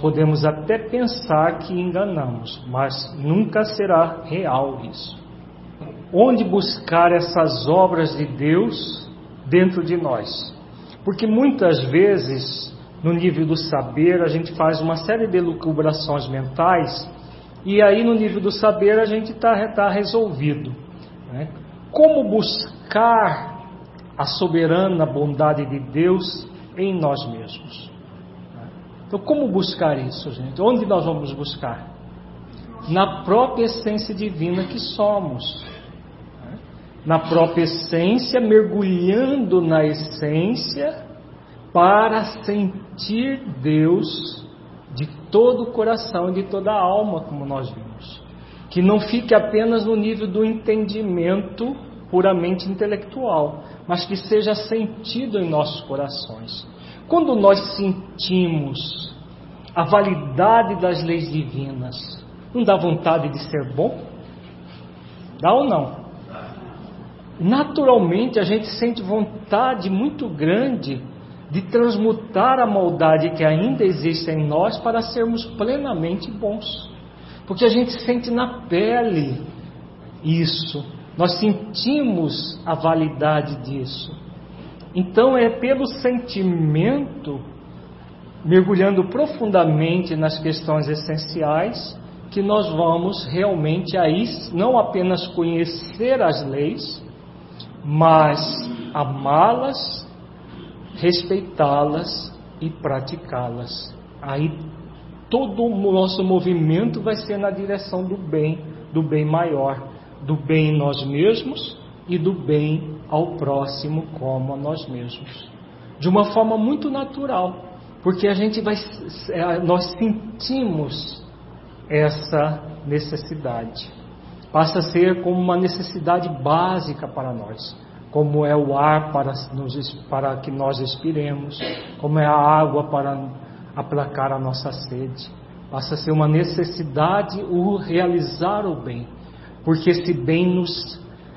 podemos até pensar que enganamos, mas nunca será real isso. Onde buscar essas obras de Deus dentro de nós? Porque muitas vezes, no nível do saber, a gente faz uma série de elucubrações mentais, e aí no nível do saber a gente está resolvido, né? Como buscar a soberana bondade de Deus em nós mesmos? Então, como buscar isso, gente? Onde nós vamos buscar? Na própria essência divina que somos. Na própria essência, mergulhando na essência, para sentir Deus de todo o coração e de toda a alma, como nós vimos. Que não fique apenas no nível do entendimento puramente intelectual, mas que seja sentido em nossos corações. Quando nós sentimos a validade das leis divinas, não dá vontade de ser bom? Dá ou não? Naturalmente a gente sente vontade muito grande de transmutar a maldade que ainda existe em nós para sermos plenamente bons. Porque a gente sente na pele isso, nós sentimos a validade disso. Então é pelo sentimento, mergulhando profundamente nas questões essenciais, que nós vamos realmente aí não apenas conhecer as leis, mas amá-las, respeitá-las e praticá-las. Aí todo o nosso movimento vai ser na direção do bem maior, do bem em nós mesmos e do bem ao próximo como a nós mesmos. De uma forma muito natural, porque nós sentimos essa necessidade. Passa a ser como uma necessidade básica para nós, como é o ar para que nós respiremos, como é a água para aplacar a nossa sede. Passa a ser uma necessidade o realizar o bem, porque esse bem nos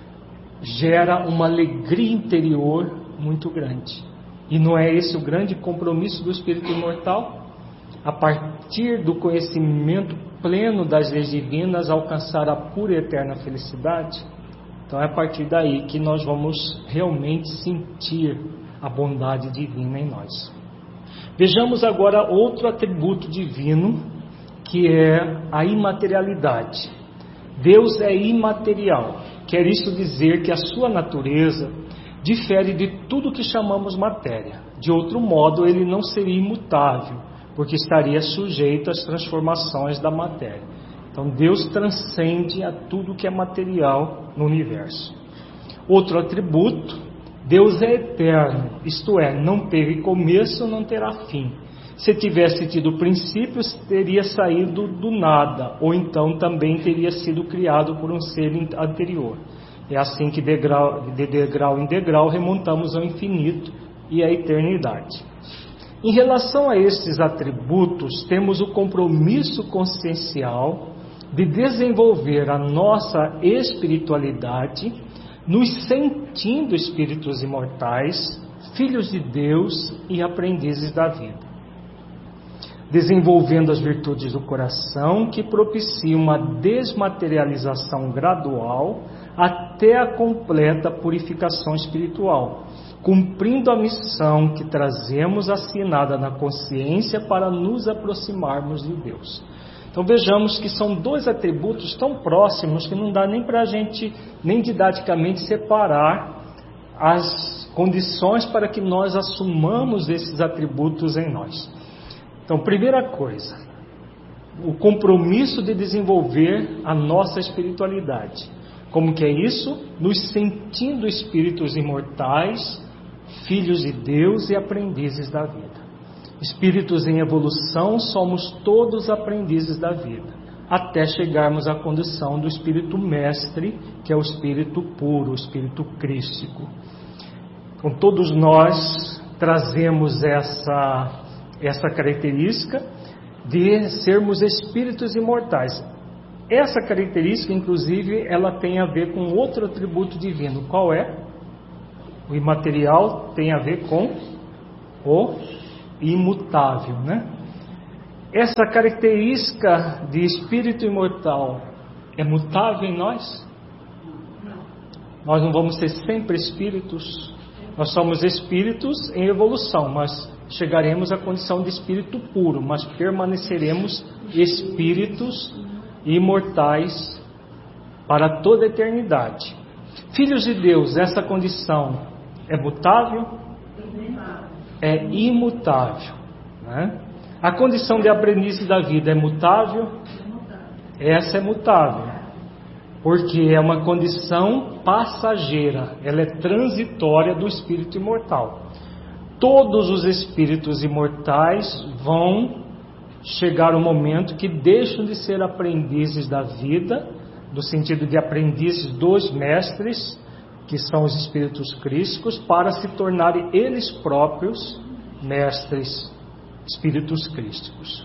gera uma alegria interior muito grande. E não é esse o grande compromisso do espírito imortal? A partir do conhecimento pleno das leis divinas, alcançar a pura e eterna felicidade? Então é a partir daí que nós vamos realmente sentir a bondade divina em nós. Vejamos agora outro atributo divino, que é a imaterialidade. Deus é imaterial. Quer isso dizer que a sua natureza difere de tudo que chamamos matéria. De outro modo, ele não seria imutável, porque estaria sujeito às transformações da matéria. Então Deus transcende a tudo que é material no universo. Outro atributo, Deus é eterno, isto é, não teve começo, não terá fim. Se tivesse tido princípios, teria saído do nada, ou então também teria sido criado por um ser anterior. É assim que de degrau em degrau remontamos ao infinito e à eternidade. Em relação a estes atributos, temos o compromisso consciencial de desenvolver a nossa espiritualidade, nos sentindo espíritos imortais, filhos de Deus e aprendizes da vida. Desenvolvendo as virtudes do coração que propiciam uma desmaterialização gradual até a completa purificação espiritual, cumprindo a missão que trazemos assinada na consciência para nos aproximarmos de Deus. Então vejamos que são dois atributos tão próximos que não dá nem para a gente, nem didaticamente, separar as condições para que nós assumamos esses atributos em nós. Então, primeira coisa, o compromisso de desenvolver a nossa espiritualidade. Como que é isso? Nos sentindo espíritos imortais, filhos de Deus e aprendizes da vida. Espíritos em evolução, somos todos aprendizes da vida, até chegarmos à condição do espírito mestre, que é o espírito puro, o espírito crístico. Então, todos nós trazemos essa característica de sermos espíritos imortais. Essa característica, inclusive, ela tem a ver com outro atributo divino. Qual é? O imaterial tem a ver com o imutável, né? essa característica de espírito imortal é mutável em nós? Nós não vamos ser sempre espíritos. Nós somos espíritos em evolução, mas chegaremos à condição de espírito puro, mas permaneceremos espíritos imortais para toda a eternidade. Filhos de Deus, essa condição é mutável? É imutável, né? A condição de aprendiz da vida é mutável? Essa é mutável, porque é uma condição passageira, ela é transitória do espírito imortal. Todos os espíritos imortais vão chegar um momento que deixam de ser aprendizes da vida, no sentido de aprendizes dos mestres, que são os espíritos crísticos, para se tornarem eles próprios mestres, espíritos crísticos.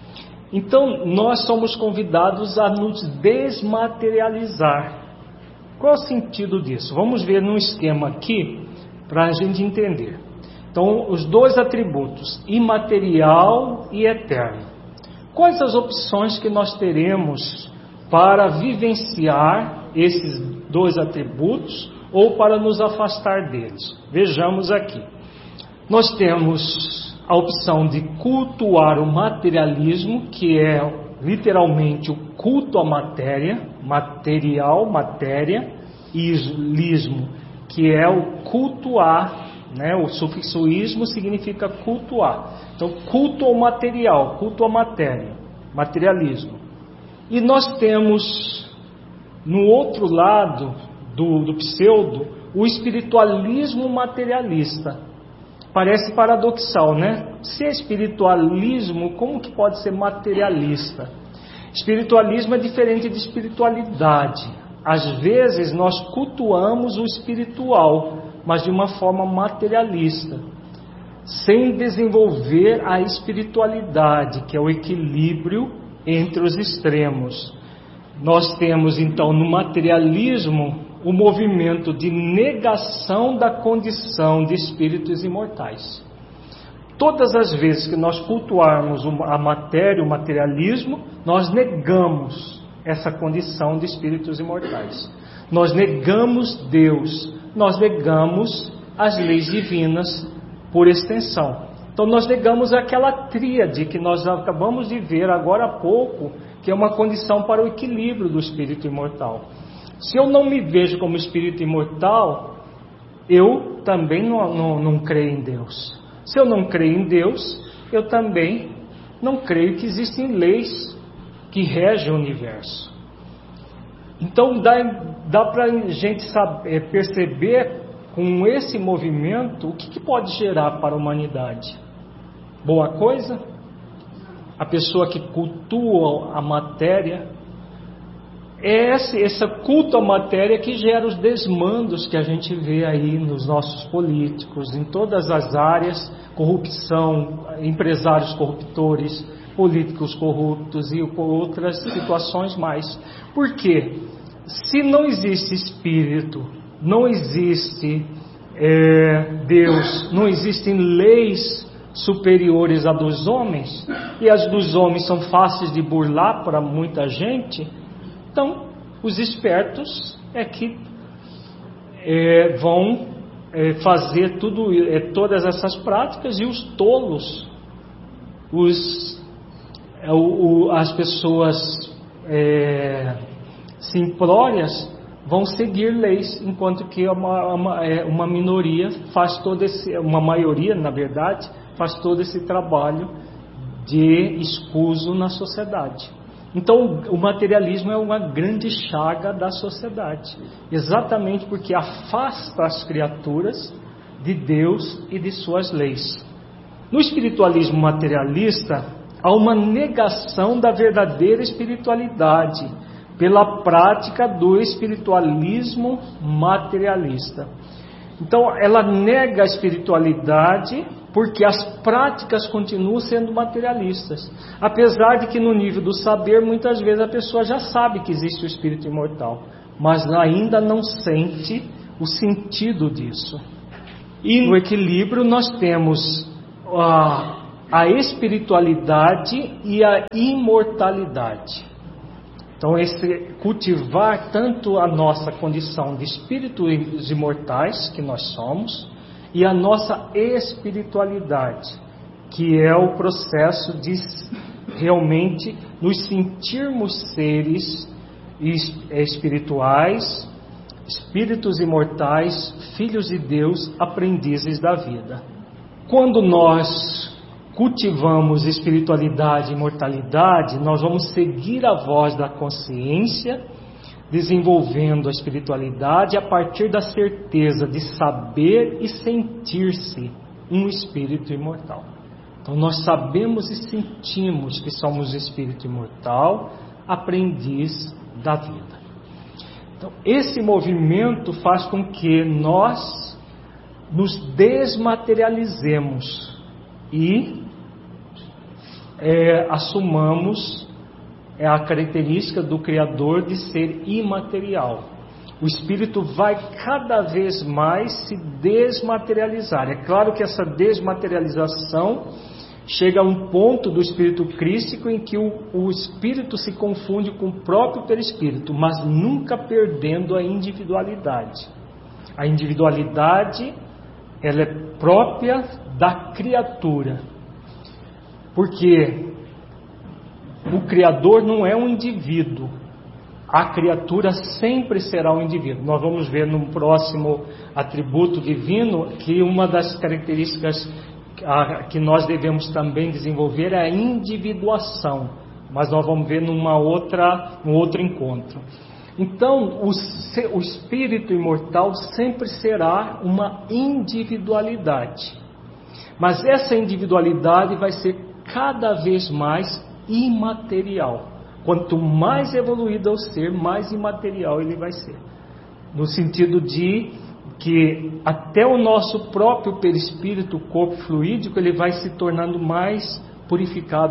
Então, nós somos convidados a nos desmaterializar. Qual é o sentido disso? Vamos ver num esquema aqui, para a gente entender. Então, os dois atributos, imaterial e eterno. Quais as opções que nós teremos para vivenciar esses dois atributos ou para nos afastar deles? Vejamos aqui. Nós temos a opção de cultuar o materialismo, que é literalmente o culto à matéria, material, matéria, e lismo, que é o cultuar, né? O sufixo ismo significa cultuar. Então, culto ao material, culto à matéria, materialismo. E nós temos, no outro lado do pseudo, o espiritualismo materialista. Parece paradoxal, né? Se é espiritualismo, como que pode ser materialista? Espiritualismo é diferente de espiritualidade. Às vezes nós cultuamos o espiritual, mas de uma forma materialista, sem desenvolver a espiritualidade, que é o equilíbrio entre os extremos. Nós temos então no materialismo o movimento de negação da condição de espíritos imortais. Todas as vezes que nós cultuarmos a matéria, o materialismo, nós negamos essa condição de espíritos imortais. Nós negamos Deus, nós negamos as leis divinas por extensão. Então nós negamos aquela tríade que nós acabamos de ver agora há pouco, que é uma condição para o equilíbrio do espírito imortal. Se eu não me vejo como espírito imortal, eu também não creio em Deus. Se eu não creio em Deus, eu também não creio que existem leis que regem o universo. Então dá para a gente perceber com esse movimento o que pode gerar para a humanidade. Boa coisa? A pessoa que cultua a matéria, é esse culto à matéria que gera os desmandos que a gente vê aí nos nossos políticos, em todas as áreas, corrupção, empresários corruptores, políticos corruptos e outras situações mais. Por quê? Se não existe espírito, não existe Deus, não existem leis superiores à dos homens, e as dos homens são fáceis de burlar para muita gente, então os espertos é que vão fazer todas essas práticas, e os tolos, as pessoas simplórias vão seguir leis, enquanto que uma minoria faz uma maioria, na verdade, faz todo esse trabalho de escuso na sociedade. Então, o materialismo é uma grande chaga da sociedade, exatamente porque afasta as criaturas de Deus e de suas leis. No espiritualismo materialista, há uma negação da verdadeira espiritualidade pela prática do espiritualismo materialista. Então, ela nega a espiritualidade porque as práticas continuam sendo materialistas. Apesar de que no nível do saber, muitas vezes a pessoa já sabe que existe o espírito imortal, mas ainda não sente o sentido disso. E no equilíbrio nós temos a espiritualidade e a imortalidade. Então, cultivar tanto a nossa condição de espíritos imortais, que nós somos, e a nossa espiritualidade, que é o processo de realmente nos sentirmos seres espirituais, espíritos imortais, filhos de Deus, aprendizes da vida. Quando nós cultivamos espiritualidade e imortalidade, nós vamos seguir a voz da consciência, desenvolvendo a espiritualidade a partir da certeza de saber e sentir-se um espírito imortal. Então nós sabemos e sentimos que somos espírito imortal, aprendiz da vida. Então esse movimento faz com que nós nos desmaterializemos e assumamos a característica do Criador de ser imaterial. O espírito vai cada vez mais se desmaterializar. É claro que essa desmaterialização chega a um ponto do espírito crístico em que o espírito se confunde com o próprio perispírito, mas nunca perdendo a individualidade. A individualidade, ela é própria da criatura. Porque o Criador não é um indivíduo, a criatura sempre será um indivíduo. Nós vamos ver no próximo atributo divino que uma das características que nós devemos também desenvolver é a individuação, mas nós vamos ver num outro encontro. Então, o espírito imortal sempre será uma individualidade, mas essa individualidade vai ser cada vez mais imaterial. Quanto mais evoluído é o ser, mais imaterial ele vai ser. No sentido de que até o nosso próprio perispírito, o corpo fluídico, ele vai se tornando mais purificado,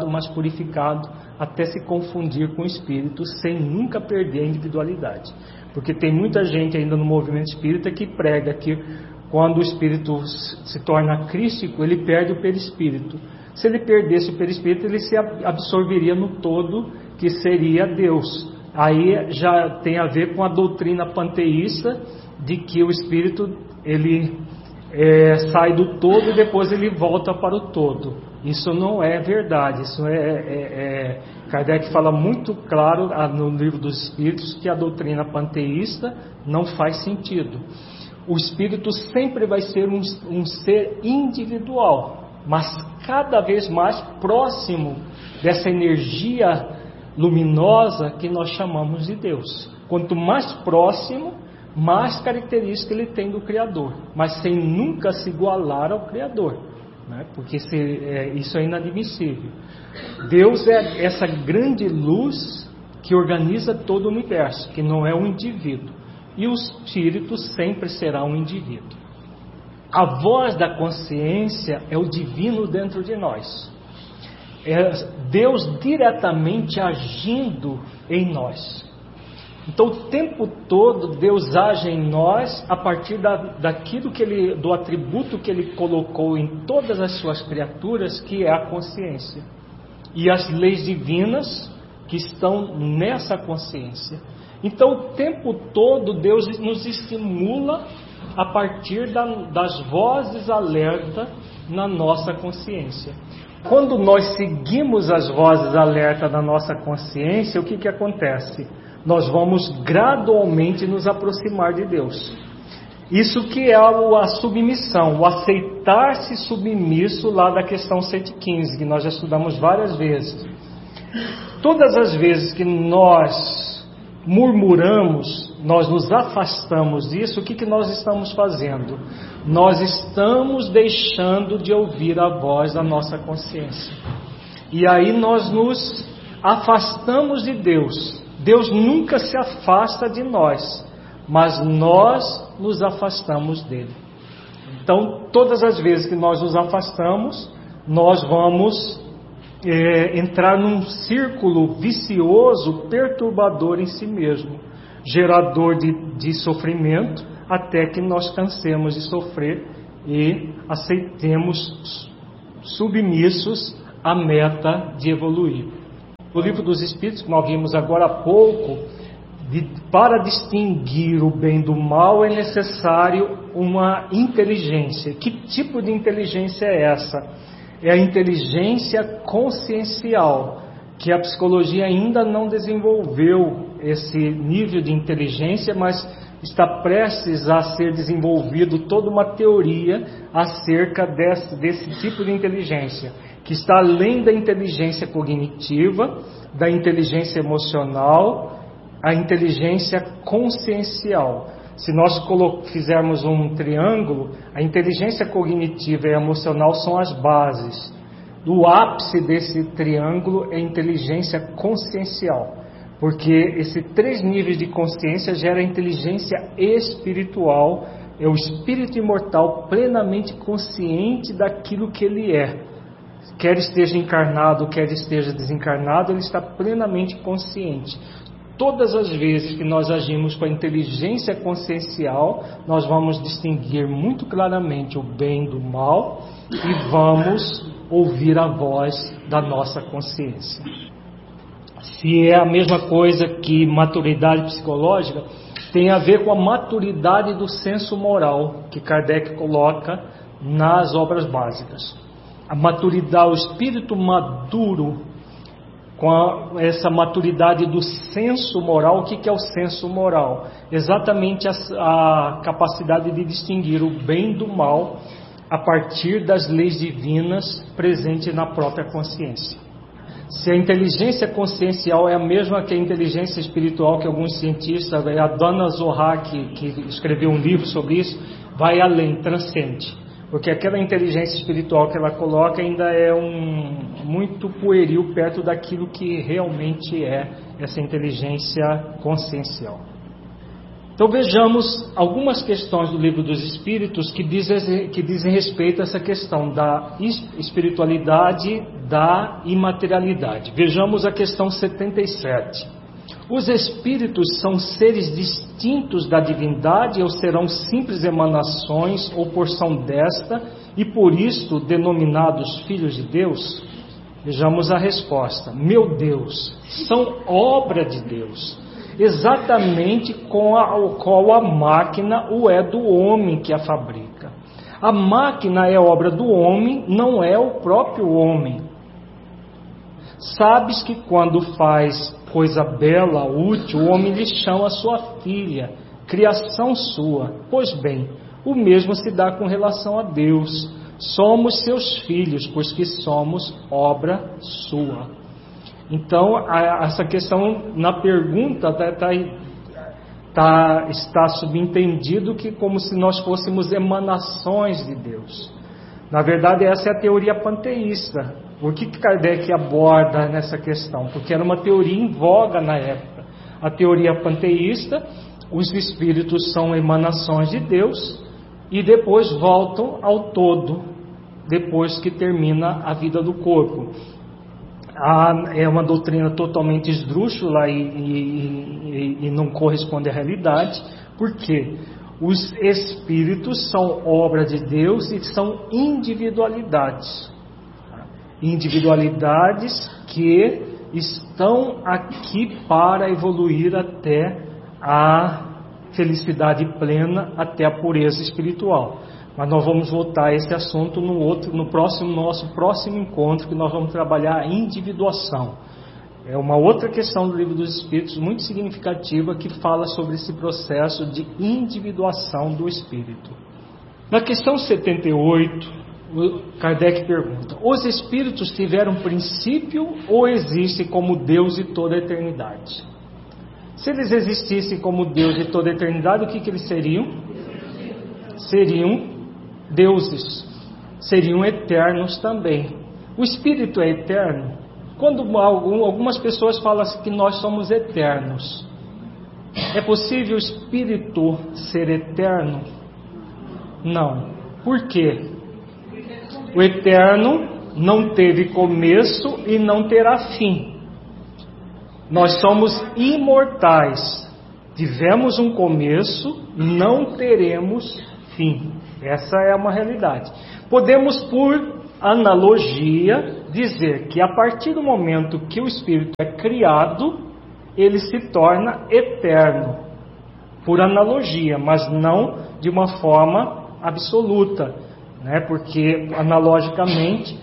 até se confundir com o espírito, sem nunca perder a individualidade. Porque tem muita gente ainda no movimento espírita que prega que quando o espírito se torna crístico, ele perde o perispírito. Se ele perdesse o perispírito, ele se absorveria no todo, que seria Deus. Aí já tem a ver com a doutrina panteísta, de que o espírito ele sai do todo e depois ele volta para o todo. Isso não é verdade. Isso Kardec fala muito claro no Livro dos Espíritos que a doutrina panteísta não faz sentido. O espírito sempre vai ser um ser individual, mas cada vez mais próximo dessa energia luminosa que nós chamamos de Deus. Quanto mais próximo, mais característica ele tem do Criador, mas sem nunca se igualar ao Criador, né? Porque isso é inadmissível. Deus é essa grande luz que organiza todo o universo, que não é um indivíduo, e o espírito sempre será um indivíduo. A voz da consciência é o divino dentro de nós. É Deus diretamente agindo em nós. Então, o tempo todo, Deus age em nós a partir daquilo do atributo que Ele colocou em todas as suas criaturas, que é a consciência. E as leis divinas que estão nessa consciência. Então, o tempo todo, Deus nos estimula a partir das vozes alerta na nossa consciência. Quando nós seguimos as vozes alerta da nossa consciência, o que acontece? Nós vamos gradualmente nos aproximar de Deus. Isso que é a submissão, o aceitar-se submisso lá da questão 115, que nós já estudamos várias vezes. Todas as vezes que nós murmuramos, nós nos afastamos disso, o que nós estamos fazendo? Nós estamos deixando de ouvir a voz da nossa consciência. E aí nós nos afastamos de Deus. Deus nunca se afasta de nós, mas nós nos afastamos dele. Então, todas as vezes que nós nos afastamos, nós vamos entrar num círculo vicioso, perturbador em si mesmo, gerador de sofrimento, até que nós cansemos de sofrer e aceitemos submissos à meta de evoluir. O Livro dos Espíritos, que nós vimos agora há pouco, para distinguir o bem do mal é necessário uma inteligência. Que tipo de inteligência é essa? É a inteligência consciencial, que a psicologia ainda não desenvolveu esse nível de inteligência, mas está prestes a ser desenvolvido toda uma teoria acerca desse tipo de inteligência, que está além da inteligência cognitiva, da inteligência emocional, a inteligência consciencial. Se nós fizermos um triângulo, a inteligência cognitiva e emocional são as bases. O ápice desse triângulo é a inteligência consciencial, porque esses 3 níveis de consciência geram a inteligência espiritual, é o espírito imortal plenamente consciente daquilo que ele é. Quer esteja encarnado, quer esteja desencarnado, ele está plenamente consciente. Todas as vezes que nós agimos com a inteligência consciencial, nós vamos distinguir muito claramente o bem do mal e vamos ouvir a voz da nossa consciência. Se é a mesma coisa que maturidade psicológica, tem a ver com a maturidade do senso moral que Kardec coloca nas obras básicas. A maturidade, o espírito maduro, com essa maturidade do senso moral. O que é o senso moral? Exatamente a capacidade de distinguir o bem do mal a partir das leis divinas presentes na própria consciência. Se a inteligência consciencial é a mesma que a inteligência espiritual, que alguns cientistas, a Donna Zohar, que escreveu um livro sobre isso, vai além, transcende. Porque aquela inteligência espiritual que ela coloca ainda é muito pueril perto daquilo que realmente é essa inteligência consciencial. Então vejamos algumas questões do Livro dos Espíritos que dizem respeito a essa questão da espiritualidade, da imaterialidade. Vejamos a questão 77. Os espíritos são seres distintos da divindade ou serão simples emanações ou porção desta e por isto denominados filhos de Deus? Vejamos a resposta. Meu Deus, são obra de Deus, exatamente com a qual a máquina o é do homem que a fabrica. A máquina é obra do homem, não é o próprio homem. Sabes que quando faz coisa bela, útil, o homem lhe chama sua filha, criação sua. Pois bem, o mesmo se dá com relação a Deus. Somos seus filhos, pois que somos obra sua. Então, essa questão na pergunta está subentendido que como se nós fôssemos emanações de Deus. Na verdade, essa é a teoria panteísta. O que Kardec aborda nessa questão? Porque era uma teoria em voga na época. A teoria panteísta, os espíritos são emanações de Deus e depois voltam ao todo, depois que termina a vida do corpo. É uma doutrina totalmente esdrúxula e não corresponde à realidade. Por quê? Os espíritos são obra de Deus e são individualidades. Individualidades que estão aqui para evoluir até a felicidade plena, até a pureza espiritual. Mas nós vamos voltar a esse assunto no nosso próximo encontro, que nós vamos trabalhar a individuação. É uma outra questão do Livro dos Espíritos muito significativa que fala sobre esse processo de individuação do espírito. Na questão 78, Kardec pergunta: os espíritos tiveram princípio ou existem como Deus de toda a eternidade? Se eles existissem como Deus de toda a eternidade, o que eles seriam? Seriam deuses, seriam eternos também. O espírito é eterno? Quando algumas pessoas falam que nós somos eternos, é possível o espírito ser eterno? Não. Por quê? O eterno não teve começo e não terá fim. Nós somos imortais. Tivemos um começo, não teremos fim. Essa é uma realidade. Podemos, por analogia dizer que a partir do momento que o espírito é criado, ele se torna eterno, por analogia, mas não de uma forma absoluta, né? Porque analogicamente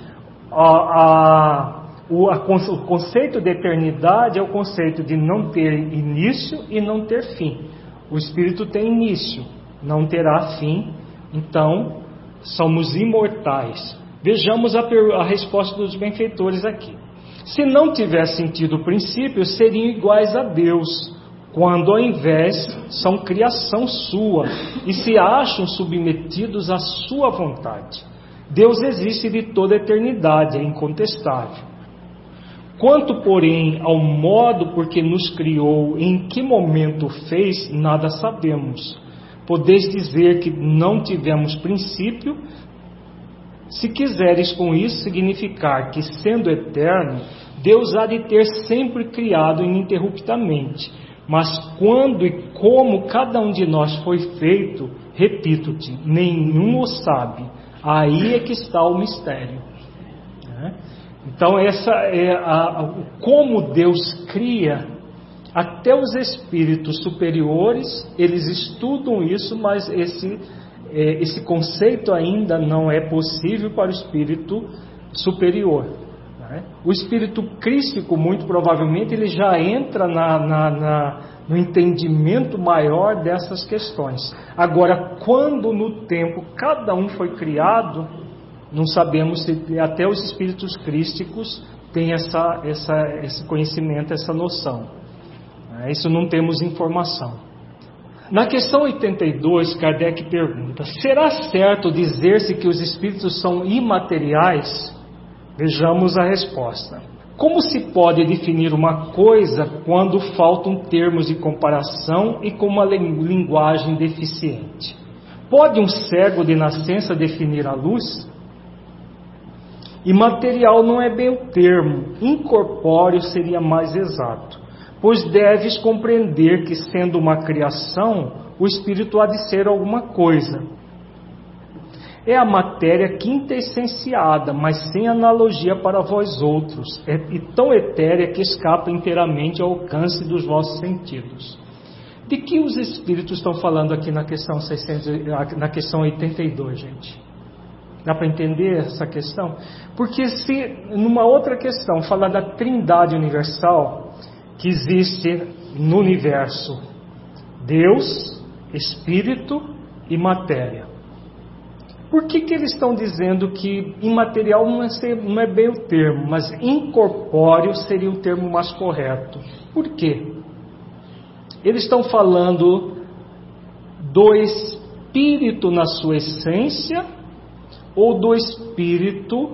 o conceito de eternidade é o conceito de não ter início e não ter fim. O espírito tem início, não terá fim, então somos imortais. Vejamos a resposta dos benfeitores aqui. Se não tivesse sentido o princípio, seriam iguais a Deus, quando ao invés são criação sua e se acham submetidos à sua vontade. Deus existe de toda a eternidade, é incontestável. Quanto, porém, ao modo por que nos criou, em que momento fez, nada sabemos. Podeis dizer que não tivemos princípio, se quiseres com isso significar que, sendo eterno, Deus há de ter sempre criado ininterruptamente. Mas quando e como cada um de nós foi feito, repito-te, nenhum o sabe. Aí é que está o mistério. Então, essa é como Deus cria. Até os espíritos superiores, eles estudam isso, mas esse conceito ainda não é possível para o espírito superior. O espírito crístico, muito provavelmente, ele já entra no entendimento maior dessas questões. Agora, quando no tempo cada um foi criado, não sabemos se até os espíritos crísticos têm esse conhecimento, essa noção. Isso não temos informação. Na questão 82, Kardec pergunta: será certo dizer-se que os espíritos são imateriais? Vejamos a resposta. Como se pode definir uma coisa quando faltam termos de comparação e com uma linguagem deficiente? Pode um cego de nascença definir a luz? Imaterial não é bem o termo, incorpóreo seria mais exato, pois deves compreender que, sendo uma criação, o espírito há de ser alguma coisa. É a matéria quintessenciada, mas sem analogia para vós outros, e tão etérea que escapa inteiramente ao alcance dos vossos sentidos. De que os espíritos estão falando aqui na questão 82, gente? Dá para entender essa questão? Porque se numa outra questão falar da trindade universal que existe no universo, Deus, Espírito e matéria, por que eles estão dizendo que imaterial não é bem o termo, mas incorpóreo seria o termo mais correto? Por quê? Eles estão falando do Espírito na sua essência ou do Espírito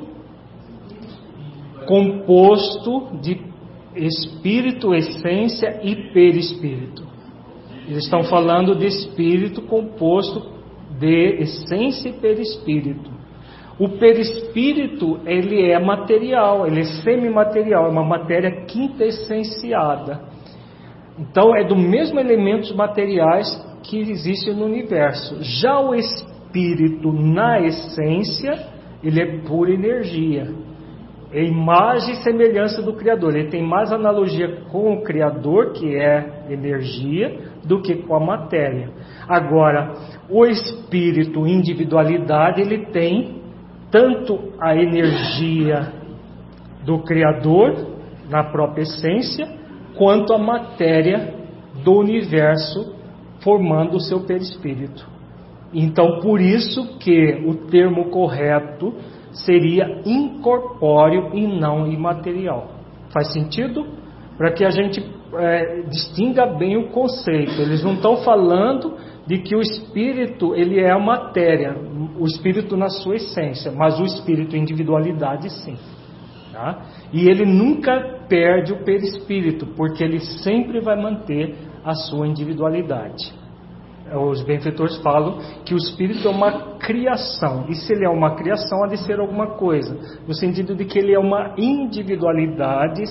composto de Espírito, essência e perispírito? Eles estão falando de Espírito composto de essência e perispírito. O perispírito, ele é material, ele é semimaterial, é uma matéria quintessenciada. Então, é do mesmo elementos materiais que existem no universo. Já o Espírito, na essência, ele é pura energia. É imagem e semelhança do Criador. Ele tem mais analogia com o Criador, que é energia, do que com a matéria. Agora, o Espírito, individualidade, ele tem tanto a energia do Criador, na própria essência, quanto a matéria do universo, formando o seu perispírito. Então, por isso que o termo correto seria incorpóreo e não imaterial. Faz sentido? Para que a gente distinga bem o conceito. Eles não estão falando de que o espírito ele é a matéria, o espírito na sua essência, mas o espírito individualidade sim. Tá? E ele nunca perde o perispírito, porque ele sempre vai manter a sua individualidade. Os benfeitores falam que o espírito é uma criação, e se ele é uma criação, há de ser alguma coisa, no sentido de que ele é uma individualidade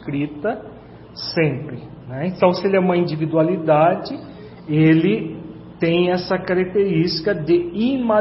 circunscrita sempre, né? Então, se ele é uma individualidade, ele tem essa característica de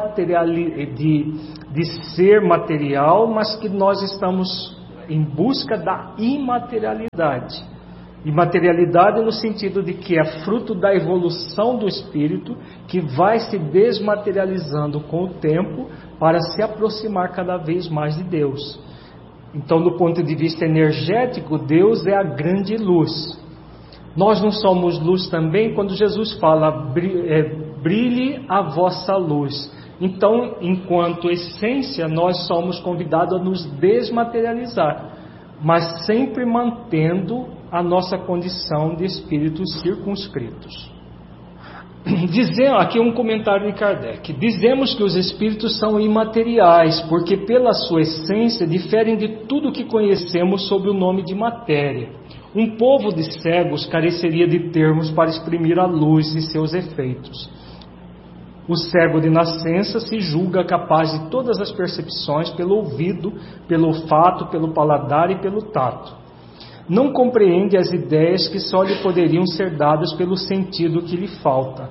ser material, mas que nós estamos em busca da imaterialidade. Imaterialidade no sentido de que é fruto da evolução do espírito, que vai se desmaterializando com o tempo para se aproximar cada vez mais de Deus. Então, do ponto de vista energético, Deus é a grande luz. Nós não somos luz também quando Jesus fala, brilhe a vossa luz. Então, enquanto essência, nós somos convidados a nos desmaterializar, mas sempre mantendo a nossa condição de espíritos circunscritos. Aqui um comentário de Kardec. Dizemos que os espíritos são imateriais, porque pela sua essência diferem de tudo que conhecemos sob o nome de matéria. Um povo de cegos careceria de termos para exprimir a luz e seus efeitos. O cego de nascença se julga capaz de todas as percepções pelo ouvido, pelo olfato, pelo paladar e pelo tato. Não compreende as ideias que só lhe poderiam ser dadas pelo sentido que lhe falta.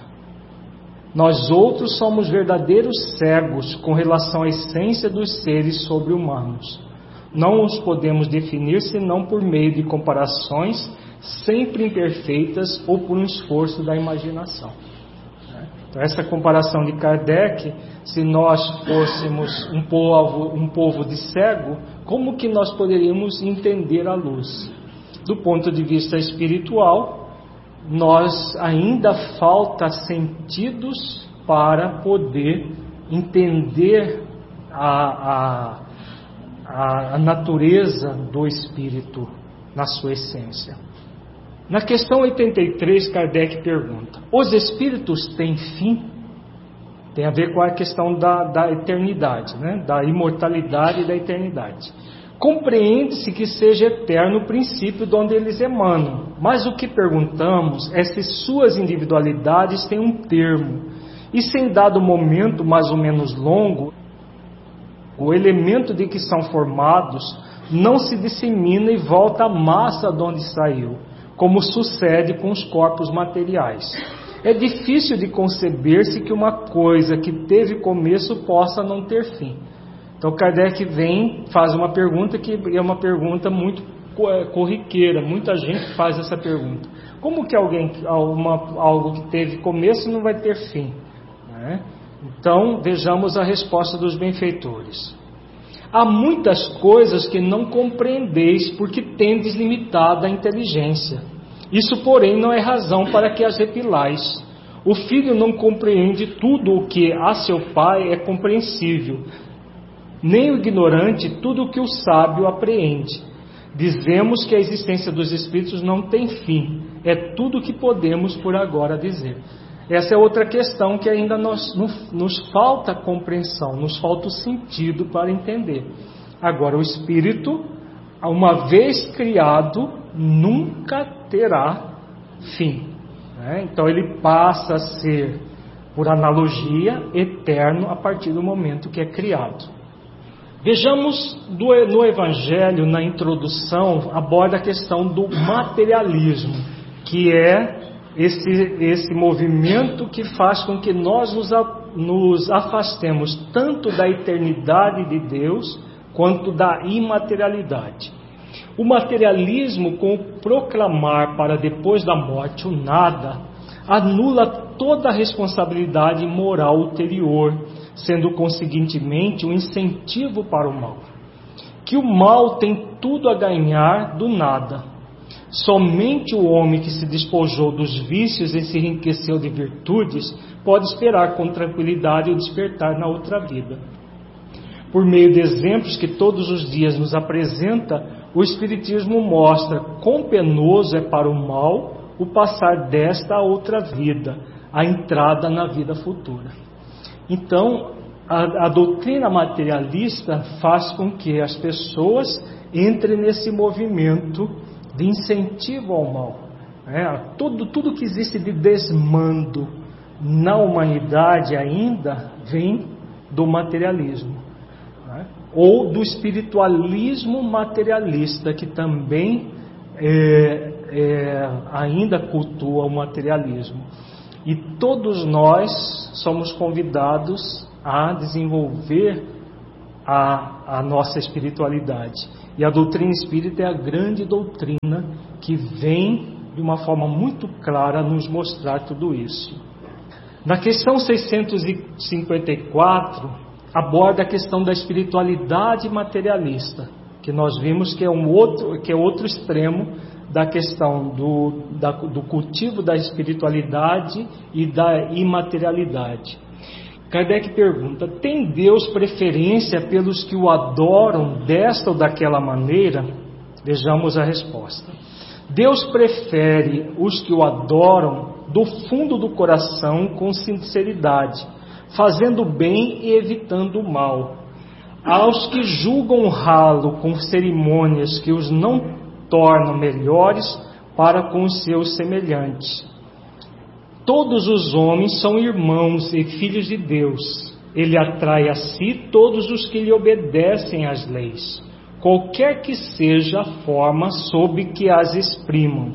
Nós outros somos verdadeiros cegos com relação à essência dos seres sobre-humanos. Não os podemos definir senão por meio de comparações sempre imperfeitas ou por um esforço da imaginação. Então, essa comparação de Kardec, se nós fôssemos um povo de cego, como que nós poderíamos entender a luz? Do ponto de vista espiritual, nós ainda falta sentidos para poder entender a natureza do espírito na sua essência. Na questão 83, Kardec pergunta: os espíritos têm fim? Tem a ver com a questão da eternidade, né? Da imortalidade e da eternidade. Compreende-se que seja eterno o princípio de onde eles emanam, mas o que perguntamos é se suas individualidades têm um termo, e se em dado momento mais ou menos longo, o elemento de que são formados não se dissemina e volta à massa de onde saiu, como sucede com os corpos materiais. É difícil de conceber-se que uma coisa que teve começo possa não ter fim. Então Kardec faz uma pergunta que é uma pergunta muito corriqueira, muita gente faz essa pergunta. Como que algo que teve começo não vai ter fim? Né? Então vejamos a resposta dos benfeitores. Há muitas coisas que não compreendeis porque tendes limitada a inteligência. Isso, porém, não é razão para que as repilais. O filho não compreende tudo o que a seu pai é compreensível, nem o ignorante tudo o que o sábio apreende. Dizemos que a existência dos espíritos não tem fim. É tudo o que podemos por agora dizer. Essa é outra questão que ainda nos falta compreensão, nos falta o sentido para entender. Agora, o espírito, uma vez criado, nunca terá fim. Né? Então, ele passa a ser, por analogia, eterno a partir do momento que é criado. Vejamos no Evangelho, na introdução, aborda a questão do materialismo, que é esse movimento que faz com que nós nos afastemos tanto da eternidade de Deus quanto da imaterialidade. O materialismo, com o proclamar para depois da morte o nada, anula toda a responsabilidade moral ulterior, sendo conseguintemente um incentivo para o mal. Que o mal tem tudo a ganhar do nada. Somente o homem que se despojou dos vícios e se enriqueceu de virtudes pode esperar com tranquilidade o despertar na outra vida. Por meio de exemplos que todos os dias nos apresenta, o Espiritismo mostra quão penoso é para o mal o passar desta a outra vida, a entrada na vida futura. Então, a doutrina materialista faz com que as pessoas entrem nesse movimento de incentivo ao mal. Tudo que existe de desmando na humanidade ainda vem do materialismo, ou do espiritualismo materialista, que também ainda cultua o materialismo. E todos nós somos convidados a desenvolver a nossa espiritualidade. E a doutrina espírita é a grande doutrina que vem de uma forma muito clara nos mostrar tudo isso. Na questão 654, aborda a questão da espiritualidade materialista, que nós vimos que é outro extremo da questão do cultivo da espiritualidade e da imaterialidade. Kardec pergunta: tem Deus preferência pelos que o adoram desta ou daquela maneira? Vejamos a resposta. Deus prefere os que o adoram do fundo do coração com sinceridade, fazendo o bem e evitando o mal. Aos que julgam honrá-lo com cerimônias que os não tornam melhores para com os seus semelhantes. Todos os homens são irmãos e filhos de Deus. Ele atrai a si todos os que lhe obedecem às leis, qualquer que seja a forma sob que as exprimam.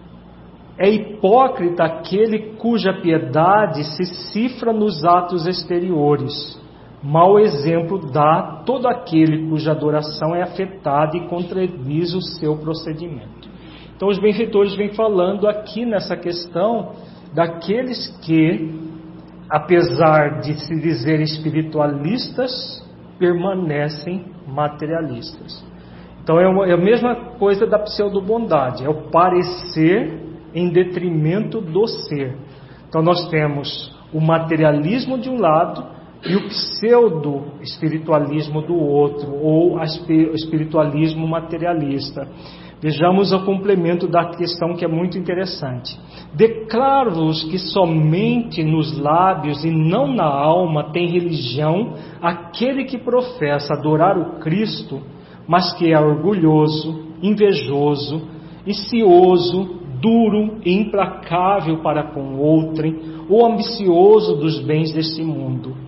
É hipócrita aquele cuja piedade se cifra nos atos exteriores. Mau exemplo dá todo aquele cuja adoração é afetada e contradiz o seu procedimento. Então os benfeitores vêm falando aqui nessa questão daqueles que, apesar de se dizer espiritualistas, permanecem materialistas. Então é a mesma coisa da pseudo-bondade, é o parecer em detrimento do ser. Então nós temos o materialismo de um lado e o pseudo-espiritualismo do outro, ou o espiritualismo materialista. Vejamos o complemento da questão, que é muito interessante. Declaro-vos que somente nos lábios e não na alma tem religião aquele que professa adorar o Cristo, mas que é orgulhoso, invejoso e cioso, duro e implacável para com outrem, ou ambicioso dos bens deste mundo.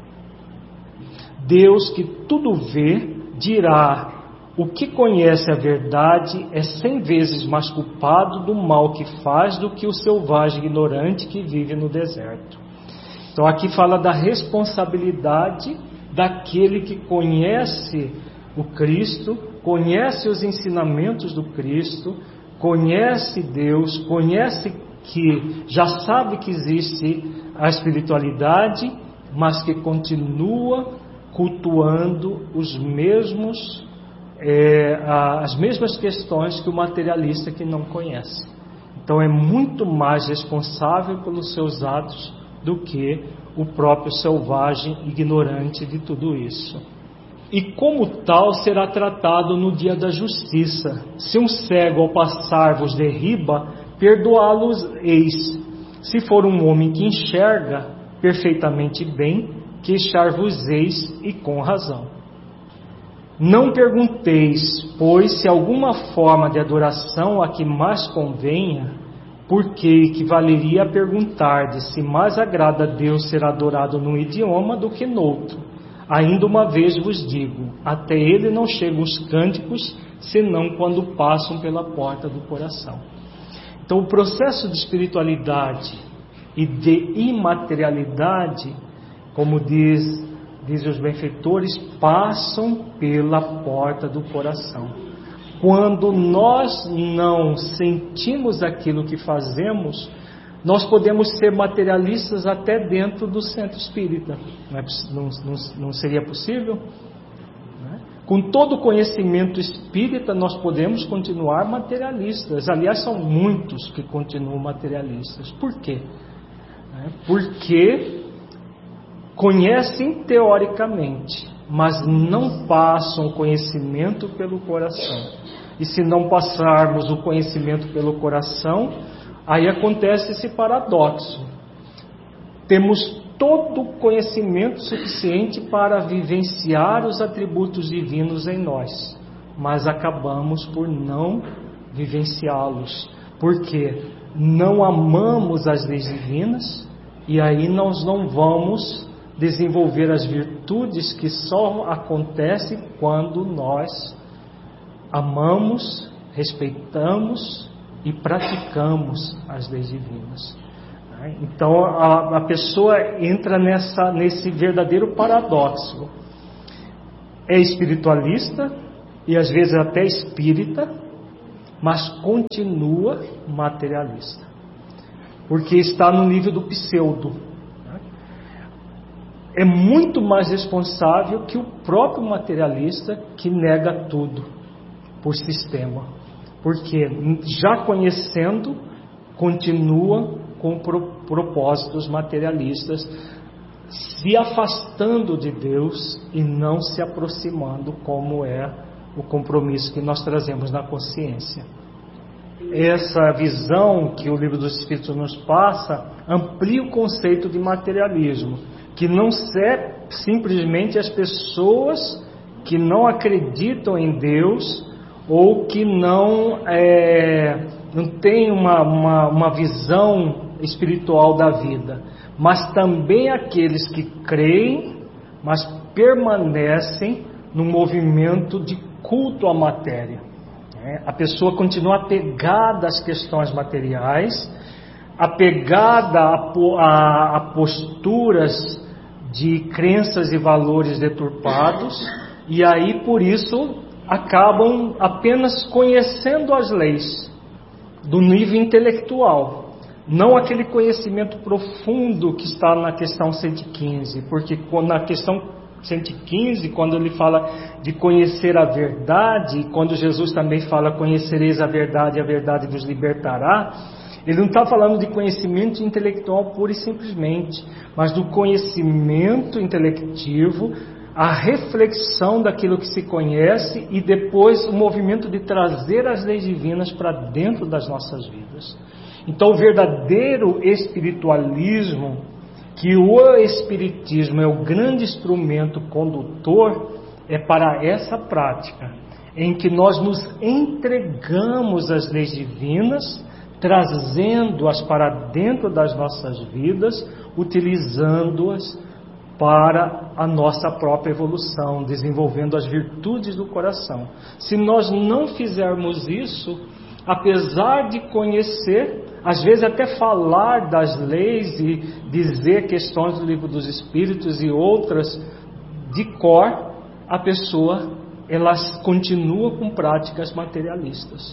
Deus, que tudo vê, dirá: o que conhece a verdade é 100 vezes mais culpado do mal que faz do que o selvagem ignorante que vive no deserto. Então aqui fala da responsabilidade daquele que conhece o Cristo, conhece os ensinamentos do Cristo, conhece Deus, conhece que já sabe que existe a espiritualidade, mas que continua cultuando as mesmas questões que o materialista que não conhece. Então é muito mais responsável pelos seus atos do que o próprio selvagem ignorante de tudo isso. E como tal será tratado no dia da justiça. Se um cego ao passar vos derriba, perdoá-los eis. Se for um homem que enxerga perfeitamente bem, queixar-vos-eis, e com razão. Não pergunteis, pois, se alguma forma de adoração a que mais convenha, porque equivaleria a perguntar-de se mais agrada a Deus ser adorado num idioma do que noutro. Ainda uma vez vos digo, até ele não chegam os cânticos, senão quando passam pela porta do coração. Então o processo de espiritualidade e de imaterialidade, como diz os benfeitores, passam pela porta do coração. Quando nós não sentimos aquilo que fazemos, nós podemos ser materialistas até dentro do centro espírita. Não seria possível? Com todo o conhecimento espírita, nós podemos continuar materialistas. Aliás, são muitos que continuam materialistas. Por quê? Porque conhecem teoricamente, mas não passam o conhecimento pelo coração. E se não passarmos o conhecimento pelo coração, aí acontece esse paradoxo. Temos todo o conhecimento suficiente para vivenciar os atributos divinos em nós, mas acabamos por não vivenciá-los, porque não amamos as leis divinas, e aí nós não vamos desenvolver as virtudes que só acontecem quando nós amamos, respeitamos e praticamos as leis divinas. Então a pessoa entra nesse verdadeiro paradoxo. É espiritualista e às vezes até espírita, mas continua materialista, porque está no nível do pseudo. É muito mais responsável que o próprio materialista, que nega tudo por sistema, porque já conhecendo, continua com propósitos materialistas, se afastando de Deus e não se aproximando, como é o compromisso que nós trazemos na consciência. Essa visão que o Livro dos Espíritos nos passa amplia o conceito de materialismo, que não é simplesmente as pessoas que não acreditam em Deus ou que não têm uma visão espiritual da vida, mas também aqueles que creem, mas permanecem no movimento de culto à matéria. A pessoa continua apegada às questões materiais, apegada a posturas de crenças e valores deturpados, e aí por isso acabam apenas conhecendo as leis do nível intelectual, não aquele conhecimento profundo que está na questão 115, porque na questão 115, quando ele fala de conhecer a verdade, quando Jesus também fala conhecereis a verdade e a verdade vos libertará, ele não está falando de conhecimento intelectual pura e simplesmente, mas do conhecimento intelectivo, a reflexão daquilo que se conhece e depois o movimento de trazer as leis divinas para dentro das nossas vidas. Então o verdadeiro espiritualismo, que o Espiritismo é o grande instrumento condutor, é para essa prática, em que nós nos entregamos às leis divinas, trazendo-as para dentro das nossas vidas, utilizando-as para a nossa própria evolução, desenvolvendo as virtudes do coração. Se nós não fizermos isso, apesar de conhecer, às vezes até falar das leis e dizer questões do Livro dos Espíritos e outras de cor, a pessoa ela continua com práticas materialistas.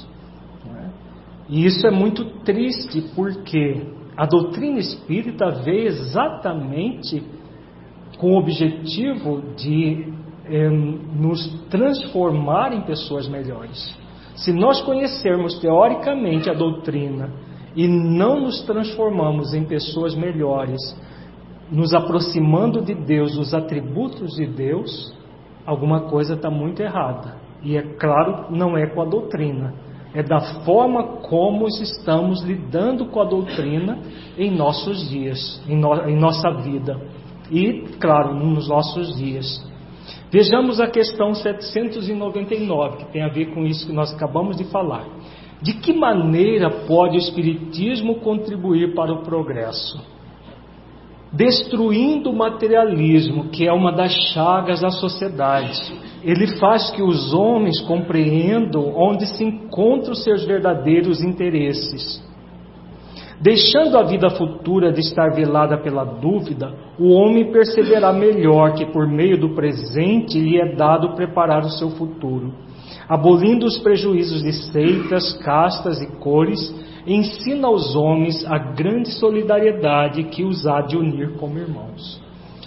E isso é muito triste, porque a doutrina espírita veio exatamente com o objetivo de nos transformar em pessoas melhores. Se nós conhecermos teoricamente a doutrina e não nos transformamos em pessoas melhores, nos aproximando de Deus, dos atributos de Deus, alguma coisa está muito errada. E é claro, não é com a doutrina, é da forma como estamos lidando com a doutrina em nossos dias, em nossa vida. E, claro, nos nossos dias. Vejamos a questão 799, que tem a ver com isso que nós acabamos de falar. De que maneira pode o Espiritismo contribuir para o progresso? Destruindo o materialismo, que é uma das chagas da sociedade. Ele faz que os homens compreendam onde se encontram os seus verdadeiros interesses. Deixando a vida futura de estar velada pela dúvida, o homem perceberá melhor que por meio do presente lhe é dado preparar o seu futuro. Abolindo os prejuízos de seitas, castas e cores, ensina aos homens a grande solidariedade que os há de unir como irmãos.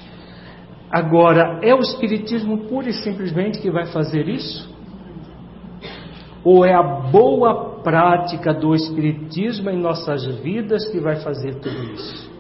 Agora, é o Espiritismo pura e simplesmente que vai fazer isso? Ou é a boa prática do Espiritismo em nossas vidas que vai fazer tudo isso?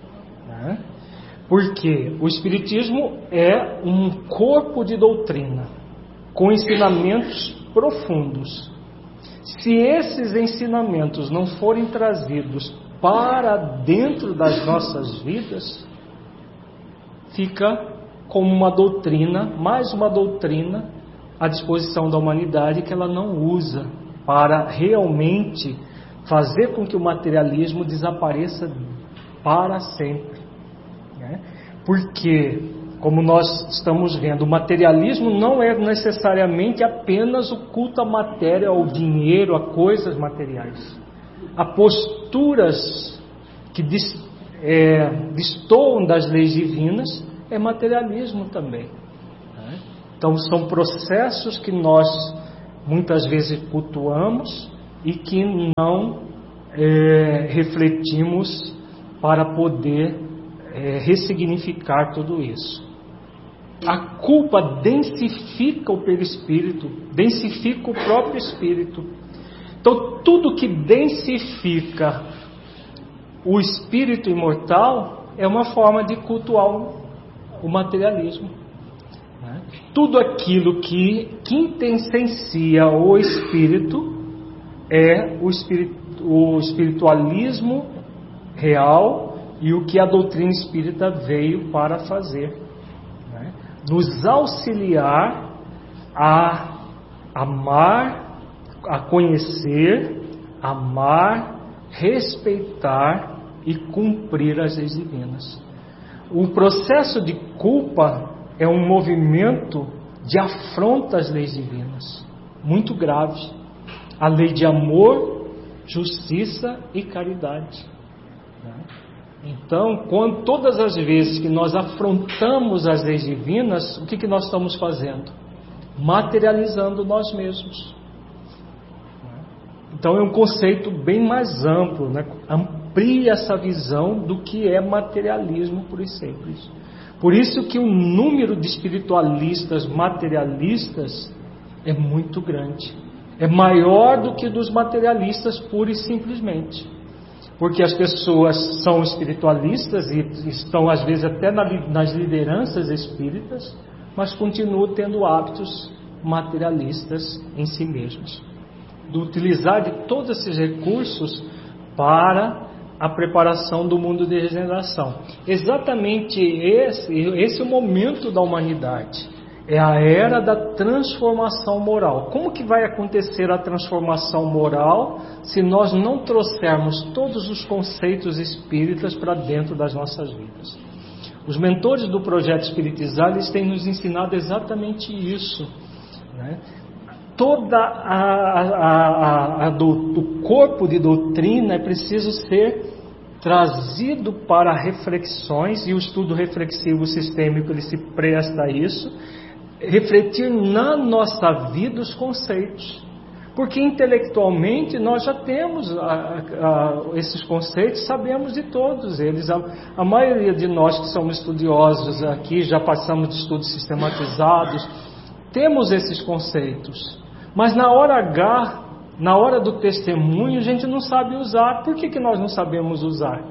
Porque o Espiritismo é um corpo de doutrina, com ensinamentos profundos. Se esses ensinamentos não forem trazidos para dentro das nossas vidas, fica como uma doutrina, mais uma doutrina à disposição da humanidade que ela não usa para realmente fazer com que o materialismo desapareça para sempre. Porque, como nós estamos vendo, o materialismo não é necessariamente apenas o culto à matéria, ao dinheiro, a coisas materiais. Há posturas que destoam das leis divinas, é materialismo também. Então são processos que nós muitas vezes cultuamos e que não refletimos para poder ressignificar tudo isso. A culpa densifica o perispírito, densifica o próprio espírito. Então tudo que densifica o espírito imortal é uma forma de cultuar o materialismo. Tudo aquilo que quintessencia o espírito é o espiritualismo real e o que a doutrina espírita veio para fazer, nos auxiliar a amar, a conhecer, amar, respeitar e cumprir as leis divinas. O processo de culpa é um movimento de afronta às leis divinas, muito grave. A lei de amor, justiça e caridade. Então, todas as vezes que nós afrontamos as leis divinas, o que nós estamos fazendo? Materializando nós mesmos. Então é um conceito bem mais amplo, amplia essa visão do que é materialismo puro e simples. Por isso que o número de espiritualistas materialistas é muito grande. É maior do que dos materialistas pura e simplesmente. Porque as pessoas são espiritualistas e estão às vezes até nas lideranças espíritas, mas continuam tendo hábitos materialistas em si mesmos. De utilizar de todos esses recursos para a preparação do mundo de regeneração. Exatamente esse é o momento da humanidade. É a era da transformação moral. Como que vai acontecer a transformação moral se nós não trouxermos todos os conceitos espíritas para dentro das nossas vidas? Os mentores do Projeto Espiritizar, eles têm nos ensinado exatamente isso, Toda o corpo de doutrina é preciso ser trazido para reflexões, e o estudo reflexivo sistêmico ele se presta a isso, refletir na nossa vida os conceitos, porque intelectualmente nós já temos esses conceitos, sabemos de todos eles. A maioria de nós que somos estudiosos aqui, já passamos de estudos sistematizados, temos esses conceitos, mas na hora H, na hora do testemunho, a gente não sabe usar. Por que nós não sabemos usar?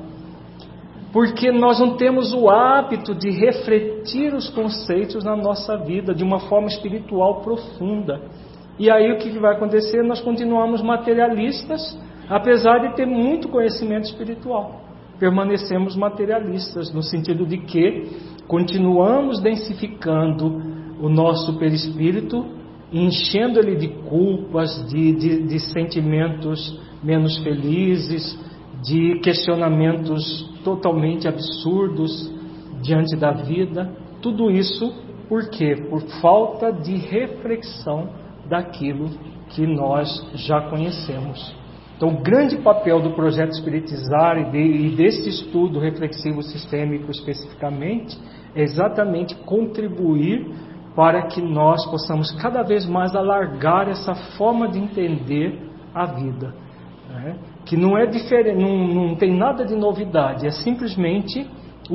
Porque nós não temos o hábito de refletir os conceitos na nossa vida de uma forma espiritual profunda. E aí o que vai acontecer? Nós continuamos materialistas, apesar de ter muito conhecimento espiritual. Permanecemos materialistas, no sentido de que continuamos densificando o nosso perispírito, enchendo ele de culpas, de sentimentos menos felizes, de questionamentos totalmente absurdos diante da vida. Tudo isso por quê? Por falta de reflexão daquilo que nós já conhecemos. Então, o grande papel do Projeto Espiritizar e desse estudo reflexivo sistêmico especificamente é exatamente contribuir para que nós possamos cada vez mais alargar essa forma de entender a vida, que não é diferente, não tem nada de novidade, é simplesmente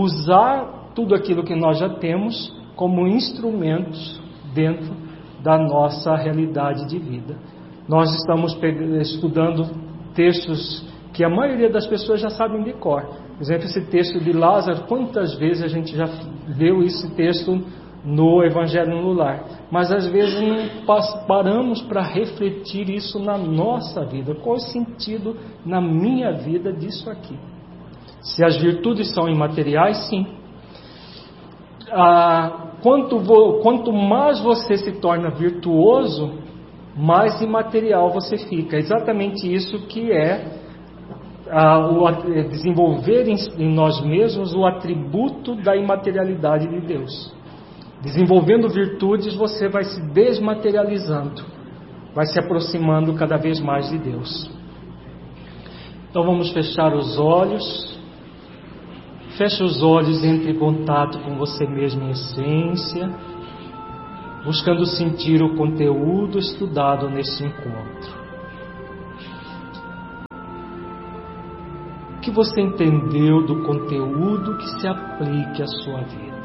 usar tudo aquilo que nós já temos como instrumentos dentro da nossa realidade de vida. Nós estamos estudando textos que a maioria das pessoas já sabem de cor. Por exemplo, esse texto de Lázaro, quantas vezes a gente já leu esse texto no Evangelho no Lar, mas às vezes não paramos para refletir isso na nossa vida. Qual é o sentido na minha vida disso aqui? Se as virtudes são imateriais, sim. Quanto mais você se torna virtuoso, mais imaterial você fica. É exatamente isso que é desenvolver em nós mesmos o atributo da imaterialidade de Deus. Desenvolvendo virtudes, você vai se desmaterializando, vai se aproximando cada vez mais de Deus. Então vamos fechar os olhos. Feche os olhos e entre em contato com você mesmo em essência, buscando sentir o conteúdo estudado neste encontro. O que você entendeu do conteúdo que se aplique à sua vida?